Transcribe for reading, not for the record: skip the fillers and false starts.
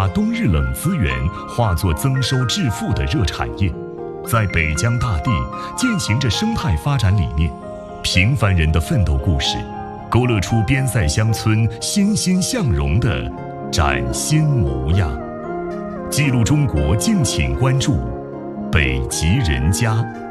把冬日冷资源化作增收致富的热产业，在北疆大地践行着生态发展理念。平凡人的奋斗故事，勾勒出边塞乡村欣欣向荣的崭新模样。记录中国，敬请关注北极人家。